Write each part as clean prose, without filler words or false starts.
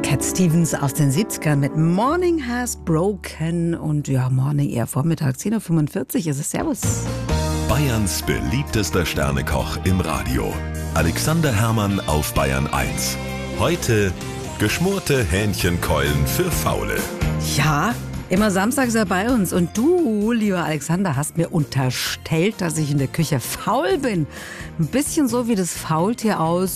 Cat Stevens aus den 70ern mit Morning Has Broken. Und ja, Morning eher Vormittag, 10.45 Uhr ist es. Servus. Bayerns beliebtester Sternekoch im Radio. Alexander Herrmann auf Bayern 1. Heute geschmorte Hähnchenkeulen für Faule. Ja, immer Samstag ist er bei uns. Und du, lieber Alexander, hast mir unterstellt, dass ich in der Küche faul bin. Ein bisschen so wie das Faultier aus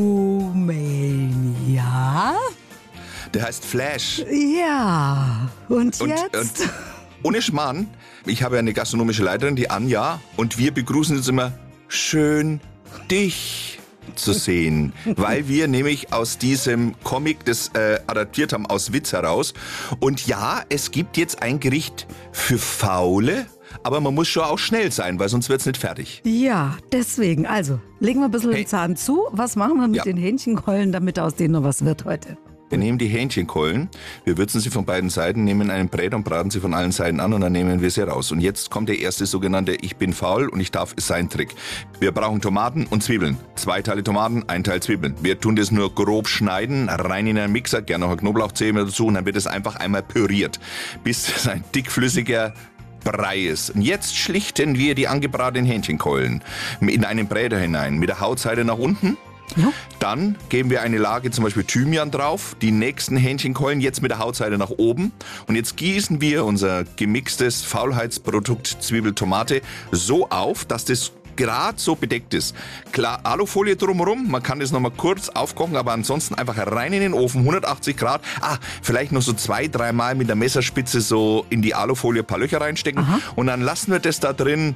Zoomania. Der heißt Flash. Ja, und jetzt? Und ohne Schmarrn, ich habe eine gastronomische Leiterin, die Anja, und wir begrüßen uns immer, schön dich zu sehen, weil wir nämlich aus diesem Comic das adaptiert haben, aus Witz heraus. Und ja, es gibt jetzt ein Gericht für Faule, aber man muss schon auch schnell sein, weil sonst wird's nicht fertig. Ja, deswegen. Also, legen wir ein bisschen den Zahn zu. Was machen wir mit den Hähnchenkeulen, damit aus denen noch was wird heute? Wir nehmen die Hähnchenkeulen, wir würzen sie von beiden Seiten, nehmen einen Brät und braten sie von allen Seiten an und dann nehmen wir sie raus. Und jetzt kommt der erste sogenannte Ich bin faul und ich darf es sein Trick. Wir brauchen Tomaten und Zwiebeln. 2 Teile Tomaten, 1 Teil Zwiebeln. Wir tun das nur grob schneiden, rein in einen Mixer, gerne noch eine Knoblauchzehe dazu und dann wird es einfach einmal püriert, bis es ein dickflüssiger Brei ist. Und jetzt schlichten wir die angebratenen Hähnchenkeulen in einen Bräter hinein, mit der Hautseite nach unten. Ja. Dann geben wir eine Lage zum Beispiel Thymian drauf, die nächsten Hähnchenkeulen jetzt mit der Hautseite nach oben und jetzt gießen wir unser gemixtes Faulheitsprodukt Zwiebel-Tomate so auf, dass das gerade so bedeckt ist. Klar, Alufolie drumherum, man kann das nochmal kurz aufkochen, aber ansonsten einfach rein in den Ofen, 180 Grad. Vielleicht noch so 2-3 Mal mit der Messerspitze so in die Alufolie ein paar Löcher reinstecken. Aha. Und dann lassen wir das da drin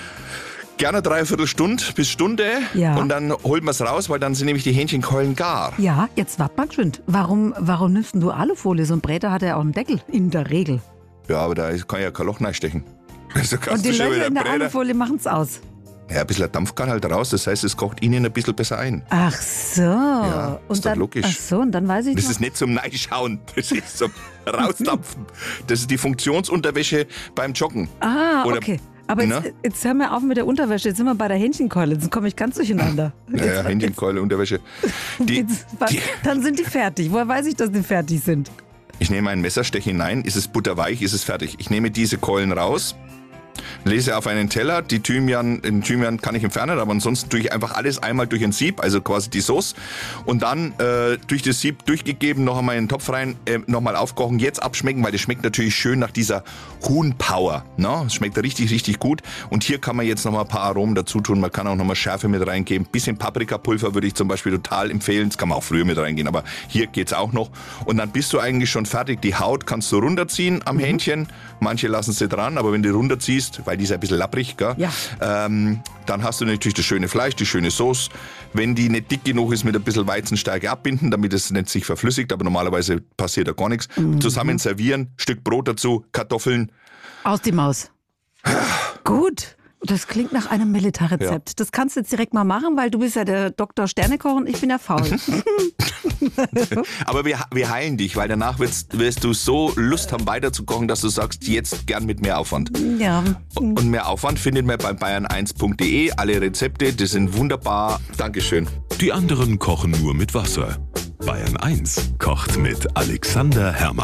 gerne 3/4 Stunde bis Stunde und dann holen wir es raus, weil dann sind nämlich die Hähnchenkeulen gar. Ja, jetzt wart mal geschwind. Warum nimmst du Alufolie? So ein Bräter hat ja auch einen Deckel, in der Regel. Ja, aber da kann ja kein Loch reinstechen. Also und die Löcher in der Alufolie machen es aus? Ja, ein bisschen Dampf kann halt raus, das heißt, es kocht innen ein bisschen besser ein. Ach so. Ja, und ist dann, doch logisch. Ach so, und dann weiß ich Das ist nicht zum Neischauen, das ist zum Rausdampfen. Das ist die Funktionsunterwäsche beim Joggen. Okay. Aber jetzt hör mal auf mit der Unterwäsche. Jetzt sind wir bei der Hähnchenkeule. Jetzt komme ich ganz durcheinander. Ja, Hähnchenkeule, Unterwäsche. Dann sind die fertig. Woher weiß ich, dass die fertig sind? Ich nehme ein Messerstech hinein. Ist es butterweich, ist es fertig. Ich nehme diese Keulen raus, lese auf einen Teller. Den Thymian kann ich entfernen, aber ansonsten tue ich einfach alles einmal durch ein Sieb, also quasi die Sauce. Und dann durch das Sieb durchgegeben, noch einmal in den Topf rein, nochmal aufkochen, jetzt abschmecken, weil das schmeckt natürlich schön nach dieser Huhn-Power. Ne? Das schmeckt richtig, richtig gut. Und hier kann man jetzt noch mal ein paar Aromen dazu tun. Man kann auch noch mal Schärfe mit reingeben. Bisschen Paprikapulver würde ich zum Beispiel total empfehlen. Das kann man auch früher mit reingehen, aber hier geht's auch noch. Und dann bist du eigentlich schon fertig. Die Haut kannst du runterziehen am Hähnchen. Manche lassen sie dran, aber wenn du runterziehst, weil die ist ein bisschen lapprig, gell? Ja. Dann hast du natürlich das schöne Fleisch, die schöne Sauce. Wenn die nicht dick genug ist, mit ein bisschen Weizenstärke abbinden, damit es nicht sich verflüssigt, aber normalerweise passiert da gar nichts. Zusammen servieren, Stück Brot dazu, Kartoffeln. Aus die Maus. Gut. Das klingt nach einem Militärrezept. Ja. Das kannst du jetzt direkt mal machen, weil du bist ja der Dr. Sternekoch und ich bin ja faul. Aber wir heilen dich, weil danach wirst du so Lust haben, weiterzukochen, dass du sagst, jetzt gern mit mehr Aufwand. Ja. Und mehr Aufwand findet man bei bayern1.de. Alle Rezepte, die sind wunderbar. Dankeschön. Die anderen kochen nur mit Wasser. Bayern 1 kocht mit Alexander Herrmann.